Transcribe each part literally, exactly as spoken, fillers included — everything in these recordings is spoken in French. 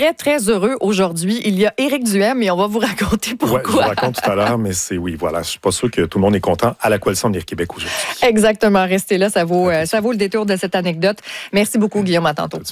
très, très heureux aujourd'hui. Il y a Éric Duhem et on va vous raconter pourquoi. Ouais, je vous raconte tout à l'heure, mais c'est oui, voilà. Je suis pas sûr que tout le monde est content à la Coalition Avenir Québec aujourd'hui. Exactement. Restez là, ça vaut, euh, ça vaut le détour de cette anecdote. Merci beaucoup, Guillaume. À tantôt.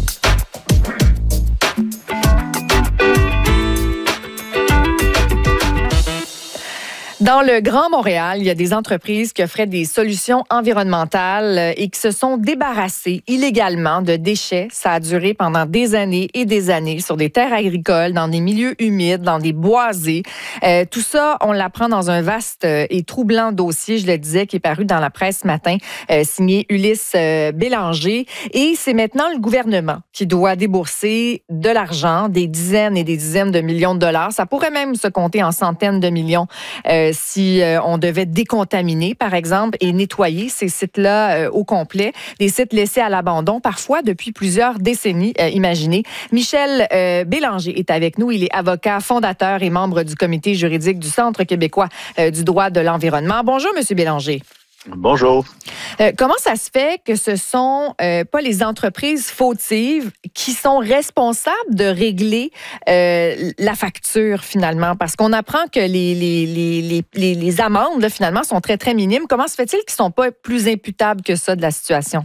Dans le Grand Montréal, il y a des entreprises qui offraient des solutions environnementales et qui se sont débarrassées illégalement de déchets. Ça a duré pendant des années et des années sur des terres agricoles, dans des milieux humides, dans des boisés. Euh, tout ça, on l'apprend dans un vaste et troublant dossier, je le disais, qui est paru dans la presse ce matin, euh, signé Ulysse euh, Bélanger. Et c'est maintenant le gouvernement qui doit débourser de l'argent, des dizaines et des dizaines de millions de dollars. Ça pourrait même se compter en centaines de millions euh, si euh, on devait décontaminer, par exemple, et nettoyer ces sites-là euh, au complet, des sites laissés à l'abandon, parfois depuis plusieurs décennies, euh, imaginez. Michel euh, Bélanger est avec nous. Il est avocat, fondateur et membre du comité juridique du Centre québécois euh, du droit de l'environnement. Bonjour, Monsieur Bélanger. Bonjour. Euh, comment ça se fait que ce sont euh, pas les entreprises fautives qui sont responsables de régler euh, la facture finalement? Parce qu'on apprend que les, les, les, les, les, les amendes là, finalement sont très, très minimes. Comment se fait-il qu'ils ne sont pas plus imputables que ça de la situation?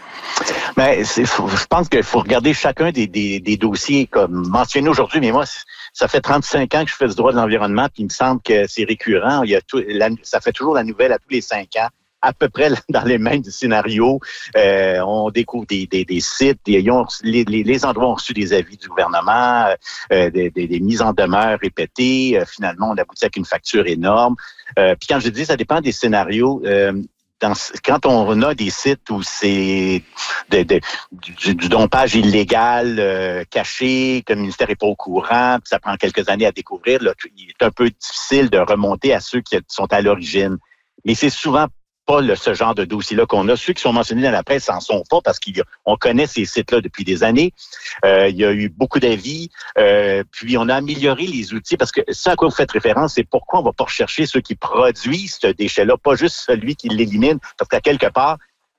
Mais c'est, je pense qu'il faut regarder chacun des, des, des dossiers comme mentionné aujourd'hui, mais moi, ça fait trente-cinq ans que je fais du droit de l'environnement, puis il me semble que c'est récurrent. Il y a tout, la, ça fait toujours la nouvelle à tous les cinq ans. À peu près dans les mêmes scénarios. Euh, on découvre des, des, des sites, des, ils ont, les, les, les endroits ont reçu des avis du gouvernement, euh, des, des, des mises en demeure répétées. Euh, finalement, on aboutit avec une facture énorme. Euh, puis quand je dis ça dépend des scénarios, euh, dans, quand on a des sites où c'est de, de, du, du dompage illégal, euh, caché, que le ministère n'est pas au courant, puis ça prend quelques années à découvrir, là, il est un peu difficile de remonter à ceux qui sont à l'origine. Mais c'est souvent pas le, ce genre de dossier-là qu'on a. Ceux qui sont mentionnés dans la presse n'en sont pas parce qu'on connaît ces sites-là depuis des années. Euh, il y a eu beaucoup d'avis. Euh, puis, on a amélioré les outils parce que ça à quoi vous faites référence, c'est pourquoi on va pas rechercher ceux qui produisent ce déchet-là, pas juste celui qui l'élimine. Parce qu'à quelque part,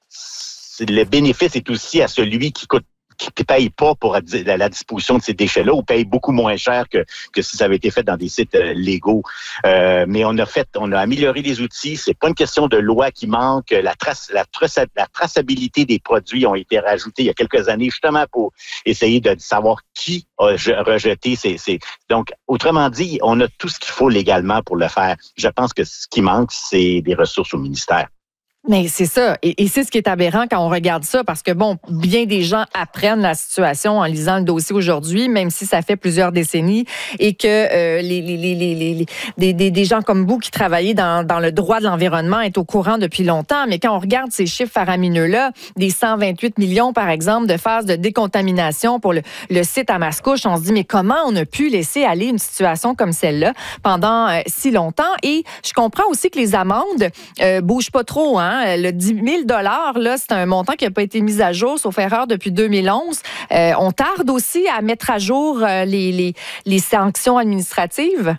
le bénéfice est aussi à celui qui coûte qui ne paye pas pour la disposition de ces déchets-là ou paye beaucoup moins cher que, que si ça avait été fait dans des sites euh, légaux. Euh, mais on a fait, on a amélioré les outils. C'est pas une question de loi qui manque. La, trace, la, traça, la traçabilité des produits ont été rajoutées il y a quelques années justement pour essayer de savoir qui a rejeté ces, ces... Donc, autrement dit, on a tout ce qu'il faut légalement pour le faire. Je pense que ce qui manque, c'est des ressources au ministère. Mais c'est ça. Et, et c'est ce qui est aberrant quand on regarde ça, parce que, bon, bien des gens apprennent la situation en lisant le dossier aujourd'hui, même si ça fait plusieurs décennies, et que euh, les, les, les, les, les, des, des, des gens comme vous qui travaillez dans, dans le droit de l'environnement est au courant depuis longtemps. Mais quand on regarde ces chiffres faramineux-là, des cent vingt-huit millions, par exemple, de phases de décontamination pour le, le site à Mascouche, on se dit, mais comment on a pu laisser aller une situation comme celle-là pendant euh, si longtemps? Et je comprends aussi que les amendes euh, bougent pas trop, hein? Le dix mille dollars, là, c'est un montant qui n'a pas été mis à jour, sauf erreur, depuis deux mille onze. Euh, on tarde aussi à mettre à jour euh, les, les, les sanctions administratives?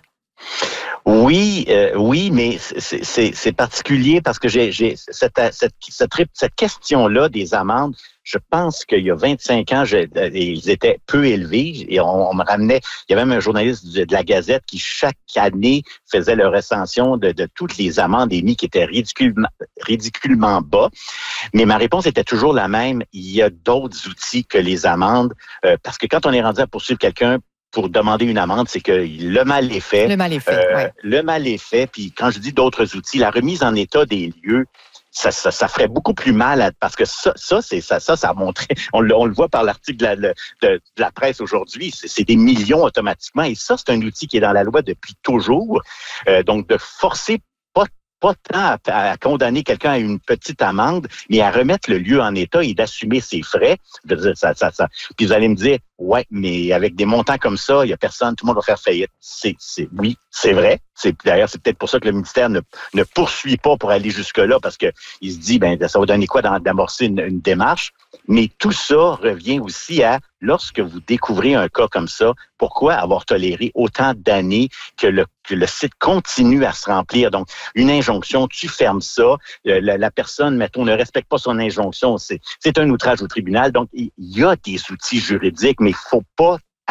Oui, euh, oui, mais c'est, c'est, c'est particulier parce que j'ai, j'ai cette, cette, cette, cette question-là des amendes. Je pense qu'il y a vingt-cinq ans, je, ils étaient peu élevés et on, on me ramenait. Il y avait même un journaliste de, de la Gazette qui chaque année faisait le recension de, de toutes les amendes émises qui étaient ridiculement, ridiculement bas. Mais ma réponse était toujours la même. Il y a d'autres outils que les amendes euh, parce que quand on est rendu à poursuivre quelqu'un pour demander une amende, c'est que le mal est fait. Le mal est fait, euh, ouais. Le mal est fait. Puis quand je dis d'autres outils, la remise en état des lieux, ça, ça, ça ferait beaucoup plus mal à, parce que ça, ça, c'est ça, ça, ça a montré. On le, on le voit par l'article de la, de, de la presse aujourd'hui. C'est, c'est des millions automatiquement. Et ça, c'est un outil qui est dans la loi depuis toujours. Euh, donc, de forcer pas pas tant à, à condamner quelqu'un à une petite amende, mais à remettre le lieu en état et d'assumer ses frais. Je veux dire, ça, ça, ça. Puis vous allez me dire, ouais, mais avec des montants comme ça, il y a personne, tout le monde va faire faillite. C'est, c'est, oui, c'est vrai. C'est, d'ailleurs, c'est peut-être pour ça que le ministère ne, ne poursuit pas pour aller jusque-là, parce que il se dit, ben, ça va donner quoi d'amorcer une, une démarche. Mais tout ça revient aussi à, lorsque vous découvrez un cas comme ça, pourquoi avoir toléré autant d'années que le, que le site continue à se remplir? Donc, une injonction, tu fermes ça, la, la personne, mettons, ne respecte pas son injonction, c'est, c'est un outrage au tribunal. Donc, il y a des outils juridiques, mais il faut pas